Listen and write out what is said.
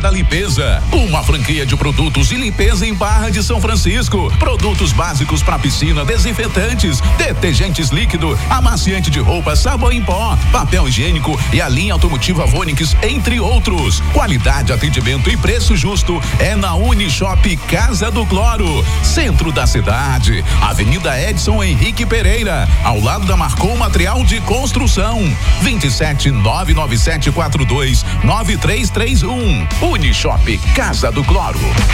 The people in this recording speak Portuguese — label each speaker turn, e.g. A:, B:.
A: da Limpeza, uma franquia de produtos de limpeza em Barra de São Francisco. Produtos básicos para piscina, desinfetantes, detergentes líquido, amaciante de roupa, sabão em pó, papel higiênico e a linha automotiva Vonix, entre outros. Qualidade, atendimento e preço justo é na Unishop Casa do Cloro, centro da cidade, Avenida Edson Henrique Pereira, ao lado da Marcou Material de Construção, 27 99742 9331. Unishop Casa do Cloro.